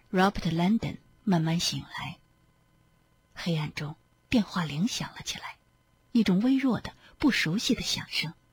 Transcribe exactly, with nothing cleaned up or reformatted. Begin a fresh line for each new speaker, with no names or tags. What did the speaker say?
Robert Landon 慢慢醒来。黑暗中，电话铃响了起来，一种微弱的、不熟悉的响声。